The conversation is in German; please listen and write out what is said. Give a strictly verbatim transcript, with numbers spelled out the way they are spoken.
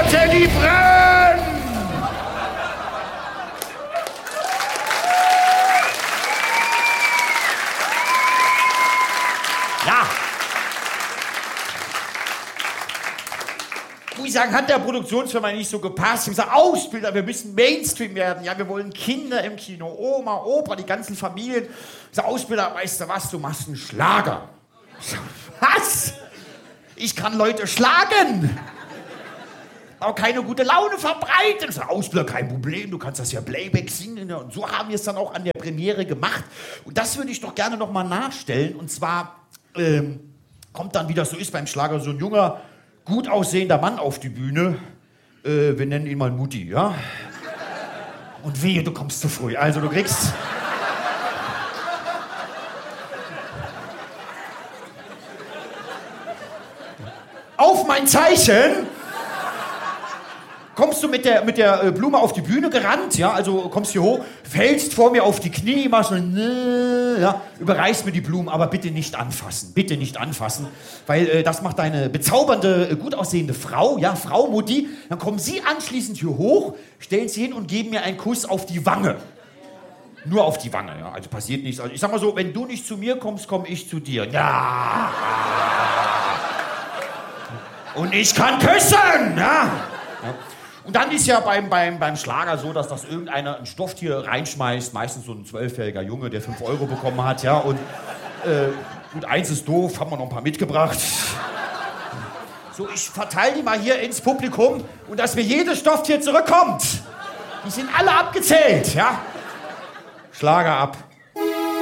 Teddy Brenn! Ja. Muss ich sagen, hat der Produktionsfirma nicht so gepasst. Ich habe gesagt, Ausbilder, wir müssen Mainstream werden. Ja, wir wollen Kinder im Kino, Oma, Opa, die ganzen Familien. Ich sage, Ausbilder, weißt du was, du machst einen Schlager. Ich sag, was? Ich kann Leute schlagen. Auch keine gute Laune verbreiten. Ich sag, Ausbilder, kein Problem, du kannst das ja Playback singen. Und so haben wir es dann auch an der Premiere gemacht. Und das würde ich doch gerne nochmal nachstellen. Und zwar ähm, kommt dann, wie das so ist beim Schlager, so ein junger, gut aussehender Mann auf die Bühne. Äh, wir nennen ihn mal Mutti, ja? Und wehe, du kommst zu früh. Also du kriegst... Auf mein Zeichen kommst du mit der, mit der Blume auf die Bühne gerannt, ja, also kommst hier hoch, fällst vor mir auf die Knie, machst so, ja, überreichst mir die Blumen, aber bitte nicht anfassen, bitte nicht anfassen, weil äh, das macht deine bezaubernde, gut aussehende Frau, ja, Frau Mutti, dann kommen sie anschließend hier hoch, stellen sie hin und geben mir einen Kuss auf die Wange. Nur auf die Wange, ja, also passiert nichts. Also ich sag mal so, wenn du nicht zu mir kommst, komme ich zu dir. Ja. Und ich kann küssen, ja. Ja. Und dann ist ja beim, beim, beim Schlager so, dass das irgendeiner ein Stofftier reinschmeißt, meistens so ein zwölfjähriger Junge, der fünf Euro bekommen hat, ja, und äh, gut, eins ist doof, haben wir noch ein paar mitgebracht. So, ich verteile die mal hier ins Publikum und dass mir jedes Stofftier zurückkommt. Die sind alle abgezählt, ja. Schlager ab.